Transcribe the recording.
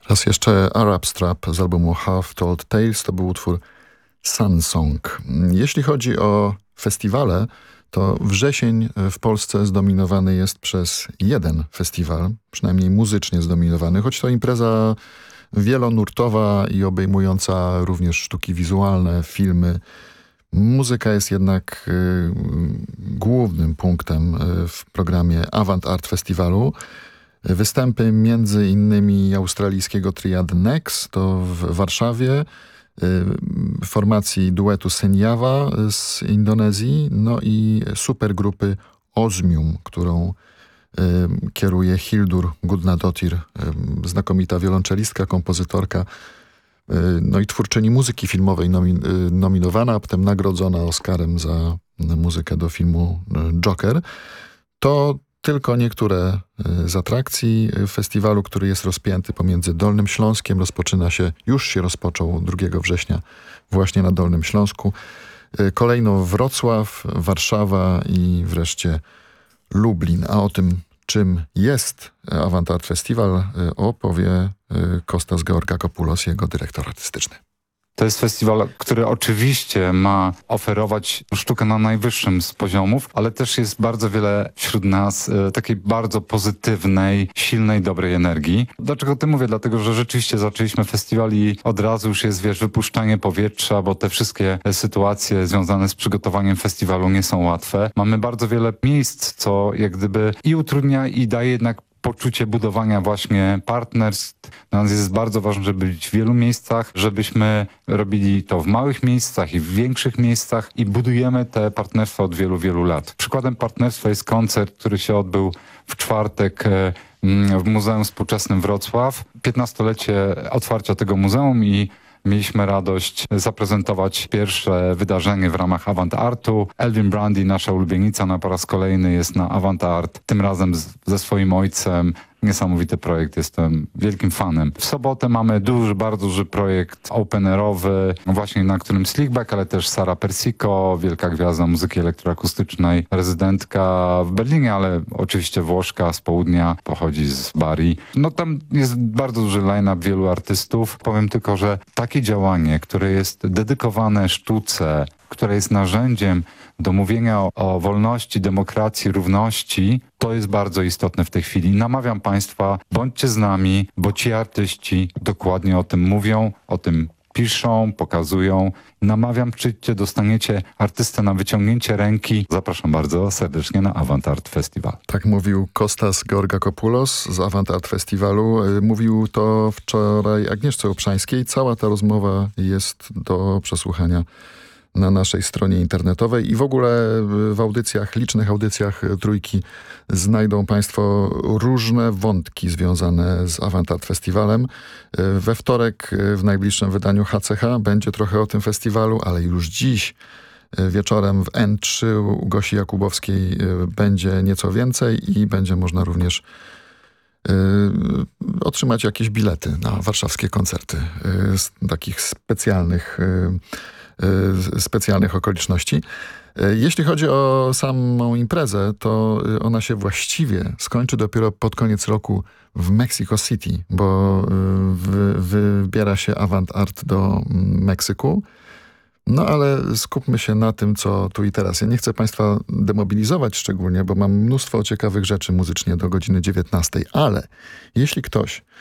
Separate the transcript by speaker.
Speaker 1: Raz jeszcze Arab Strap z albumu Half Told Tales to był utwór Sun Song. Jeśli chodzi o festiwale, to wrzesień w Polsce zdominowany jest przez jeden festiwal, przynajmniej muzycznie zdominowany, choć to impreza wielonurtowa i obejmująca również sztuki wizualne, filmy. Muzyka jest jednak głównym punktem w programie Avant Art Festiwalu. Występy między innymi australijskiego triad Nex, to w Warszawie, formacji duetu Senjawa z Indonezji, no i supergrupy Osmium, którą kieruje Hildur Gudnadottir, znakomita wiolonczelistka, kompozytorka, no i twórczyni muzyki filmowej nominowana, a potem nagrodzona Oscarem za muzykę do filmu Joker. To tylko niektóre z atrakcji festiwalu, który jest rozpięty pomiędzy Dolnym Śląskiem. Już się rozpoczął 2 września właśnie na Dolnym Śląsku. Kolejno Wrocław, Warszawa i wreszcie Lublin. A o tym, czym jest Avant Art Festival, opowie Kostas Georgakopoulos, jego dyrektor artystyczny.
Speaker 2: To jest festiwal, który oczywiście ma oferować sztukę na najwyższym z poziomów, ale też jest bardzo wiele wśród nas takiej bardzo pozytywnej, silnej, dobrej energii. Dlaczego o tym mówię? Dlatego, że rzeczywiście zaczęliśmy festiwal i od razu już jest, wypuszczanie powietrza, bo te wszystkie sytuacje związane z przygotowaniem festiwalu nie są łatwe. Mamy bardzo wiele miejsc, co jak gdyby i utrudnia, i daje jednak poczucie budowania właśnie partnerstw. Dla nas jest bardzo ważne, żeby być w wielu miejscach, żebyśmy robili to w małych miejscach i w większych miejscach i budujemy te partnerstwa od wielu, wielu lat. Przykładem partnerstwa jest koncert, który się odbył w czwartek w Muzeum Współczesnym Wrocław. 15-lecie otwarcia tego muzeum i mieliśmy radość zaprezentować pierwsze wydarzenie w ramach Avant Artu. Elvin Brandy, nasza ulubienica, po raz kolejny jest na Avant Art, tym razem ze swoim ojcem. Niesamowity projekt, jestem wielkim fanem. W sobotę mamy bardzo duży projekt open-airowy, właśnie na którym Slickback, ale też Sara Persico, wielka gwiazda muzyki elektroakustycznej, rezydentka w Berlinie, ale oczywiście Włoszka z południa, pochodzi z Bari. No tam jest bardzo duży line-up wielu artystów. Powiem tylko, że takie działanie, które jest dedykowane sztuce, które jest narzędziem do mówienia o wolności, demokracji, równości, to jest bardzo istotne w tej chwili. Namawiam Państwa, bądźcie z nami, bo ci artyści dokładnie o tym mówią, o tym piszą, pokazują. Namawiam, przyjdźcie, dostaniecie artystę na wyciągnięcie ręki. Zapraszam bardzo serdecznie na Avant Art Festival.
Speaker 1: Tak mówił Kostas Georgakopoulos z Avant Art Festiwalu. Mówił to wczoraj Agnieszce Obszańskiej. Cała ta rozmowa jest do przesłuchania na naszej stronie internetowej i w ogóle w licznych audycjach Trójki znajdą Państwo różne wątki związane z Avant Art Festiwalem. We wtorek w najbliższym wydaniu HCH będzie trochę o tym festiwalu, ale już dziś wieczorem w N3 u Gosi Jakubowskiej będzie nieco więcej i będzie można również otrzymać jakieś bilety na warszawskie koncerty z takich specjalnych okoliczności. Jeśli chodzi o samą imprezę, to ona się właściwie skończy dopiero pod koniec roku w Mexico City, bo wybiera się Avant Art do Meksyku. No ale skupmy się na tym, co tu i teraz. Ja nie chcę Państwa demobilizować szczególnie, bo mam mnóstwo ciekawych rzeczy muzycznie do godziny 19, ale jeśli ktoś